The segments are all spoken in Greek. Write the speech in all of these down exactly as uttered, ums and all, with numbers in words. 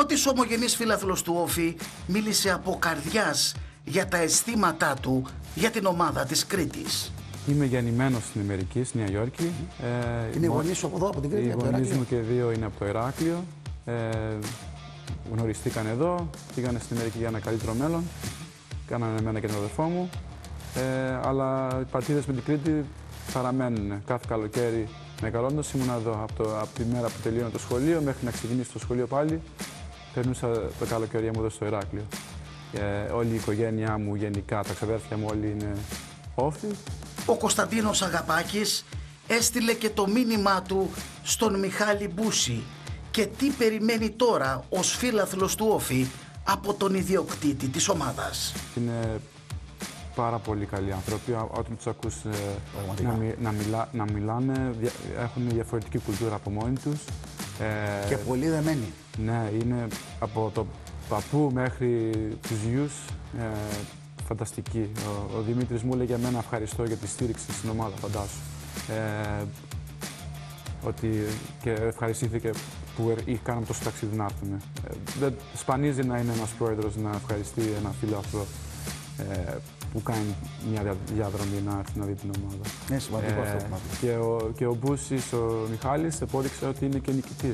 πρώτης ομογενής φίλαθλος του Όφη μίλησε από καρδιάς για τα αισθήματά του για την ομάδα της Κρήτης. Είμαι γεννημένος στην Αμερική, στη Νέα Υόρκη. Ε, είναι γονείς σου από εδώ, από την Κρήτη? Οι γονείς μου και δύο είναι από το Ηράκλειο. Ε, γνωριστήκαν εδώ, πήγανε στην Αμερική για ένα καλύτερο μέλλον. Κάνανε εμένα και τον αδερφό μου. Ε, αλλά οι παρτίδες με την Κρήτη παραμένουν. Κάθε καλοκαίρι μεγαλώντας ήμουν εδώ. Από, το, από τη μέρα που τελείωνα το σχολείο μέχρι να ξεκινήσω το σχολείο πάλι, περνούσα το καλοκαίρι μου εδώ στο Ηράκλειο. Ε, όλη η οικογένειά μου, γενικά, τα ξαδέρφια μου, όλοι είναι Όφη. Ο Κωνσταντίνος Αγαπάκης έστειλε και το μήνυμά του στον Μιχάλη Μπούση και τι περιμένει τώρα ως φίλαθλος του Όφη από τον ιδιοκτήτη της ομάδας. Είναι πάρα πολύ καλοί άνθρωποι. Όταν τους ακούς ε, να, μι, να, μιλά, να μιλάνε, έχουν διαφορετική κουλτούρα από μόνοι τους. Ε, και πολύ δεμένοι. Ναι, είναι από το παππού μέχρι τους γιους. Ε, Φανταστική. Ο, ο Δημήτρης μου έλεγε εμένα ευχαριστώ για τη στήριξη στην ομάδα, φαντάσου. Ε, ότι και ευχαριστήθηκε που κάναμε τόσο ταξίδι να έρθουμε. Ε, δεν σπανίζει να είναι ένας πρόεδρος να ευχαριστεί ένα φίλαθλο ε, που κάνει μια διαδρομή να έρθει να δει την ομάδα. Ναι, σημαντικό αυτό. Ε, και, ο, και ο Μπούσης, ο Μιχάλης, απόδειξε ότι είναι και νικητής.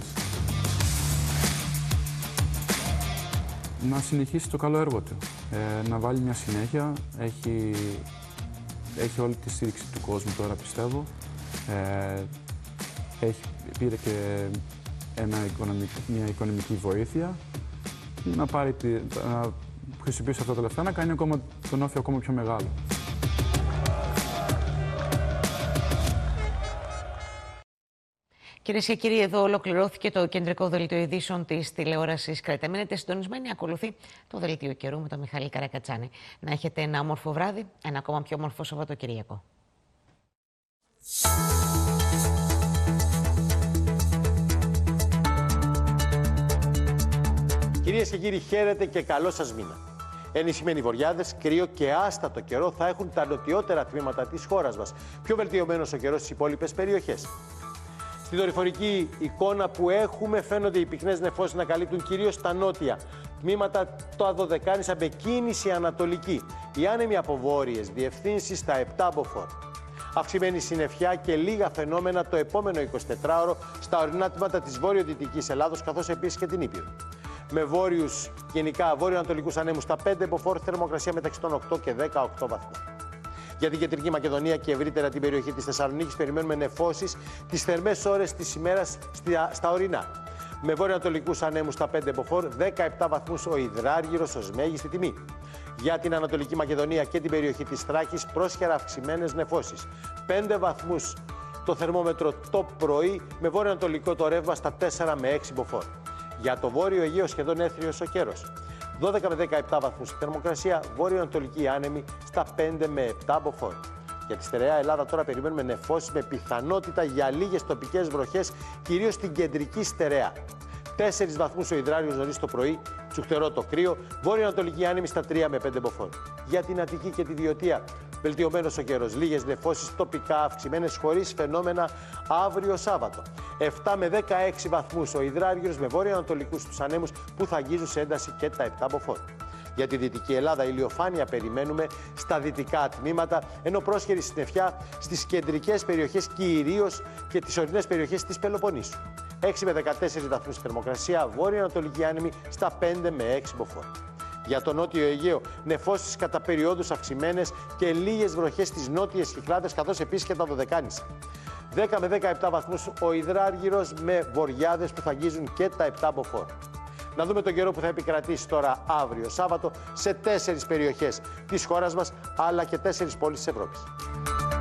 Να συνεχίσει το καλό έργο του, ε, να βάλει μια συνέχεια, έχει, έχει όλη τη στήριξη του κόσμου τώρα πιστεύω, ε, έχει, πήρε και ένα οικονομικ, μια οικονομική βοήθεια, να, πάρει τη, να χρησιμοποιήσει αυτά τα λεφτά, να κάνει ακόμα, τον Όφη ακόμα πιο μεγάλο. Κυρίες και κύριοι, εδώ ολοκληρώθηκε το κεντρικό δελτίο ειδήσεων της τηλεόρασης Κρέτα. Μείνετε συντονισμένοι, ακολουθεί το δελτίο καιρού με τον Μιχάλη Καρακατσάνη. Να έχετε ένα όμορφο βράδυ, ένα ακόμα πιο όμορφο Σαββατοκυριακό. Κυρίες και κύριοι, χαίρετε και καλό σας μήνα. Ενισχυμένοι βοριάδες, κρύο και άστατο καιρό θα έχουν τα νοτιότερα τμήματα της χώρας μας. Πιο βελτιωμένος ο καιρός στις υπόλοιπες περιοχές. Στη δορυφορική εικόνα που έχουμε φαίνονται οι πυκνές νεφώσεις να καλύπτουν κυρίως τα νότια τμήματα, το Αδωδεκάνησα με κίνηση ανατολική. Οι άνεμοι από βόρειες διευθύνσεις στα επτά μποφόρ. Αυξημένη συννεφιά και λίγα φαινόμενα το επόμενο εικοσιτετράωρο στα ορεινά τμήματα της βορειοδυτικής Ελλάδος, καθώς επίσης και την Ήπειρο. Με βόρειους, γενικά βόρειο-ανατολικούς ανέμους στα πέντε μποφόρ, θερμοκρασία μεταξύ των οκτώ και δεκαοκτώ βαθμών. Για την Κεντρική Μακεδονία και ευρύτερα την περιοχή της Θεσσαλονίκης περιμένουμε νεφώσεις τις θερμές ώρες της ημέρας στα ορεινά. Με βόρειο-ανατολικούς ανέμους στα πέντε μποφόρ, δεκαεπτά βαθμούς ο υδράργυρος ως μέγιστη τιμή. Για την Ανατολική Μακεδονία και την περιοχή της Θράκης πρόσχερα αυξημένες νεφώσεις. πέντε βαθμούς το θερμόμετρο το πρωί, με βόρειο-ανατολικό το ρεύμα στα τέσσερα με έξι μποφόρ. Για το Βόρειο Αιγαίο σχεδόν έθριος ο καιρός. δώδεκα με δεκαεπτά βαθμούς θερμοκρασία, βόρειο-ανατολική άνεμη στα πέντε με επτά μποφόρ. Για τη στερεά Ελλάδα τώρα περιμένουμε νεφώσεις με πιθανότητα για λίγες τοπικές βροχές, κυρίως στην κεντρική στερεά. τέσσερις βαθμούς ο υδράριος νωρίς το πρωί, τσουχτερό το κρύο, βόρειο-ανατολική άνεμη στα τρία με πέντε μποφόρ. Για την Αττική και τη Βιωτία, βελτιωμένος ο καιρός, λίγες νεφώσεις τοπικά αυξημένες χωρίς φαινόμενα αύριο Σάββατο. επτά με δεκαέξι βαθμούς ο υδράριος με βόρειο-ανατολικούς τους ανέμους που θα αγγίζουν σε ένταση και τα επτά μποφόρ. Για τη Δυτική Ελλάδα ηλιοφάνεια περιμένουμε στα δυτικά τμήματα, ενώ πρόσχερη συννεφιά στις κεντρικές περιοχές κυρίως και τις ορεινές περιοχές της Πελοποννήσου. έξι με δεκατέσσερις βαθμούς θερμοκρασία, βόρειο-ανατολική άνεμη στα πέντε με έξι μποφόρ. Για το Νότιο Αιγαίο, νεφώσεις κατά περιόδους αυξημένες και λίγες βροχές στις νότιες Κυκλάδες, καθώς επίσης και τα Δωδεκάνησα. δέκα με δεκαεπτά βαθμούς ο υδράργυρος με βοριάδες που θα αγγίζουν και τα επτά μποφόρ. Να δούμε τον καιρό που θα επικρατήσει τώρα αύριο Σάββατο σε τέσσερις περιοχές της χώρας μας, αλλά και τέσσερις πόλεις της Ευρώπης.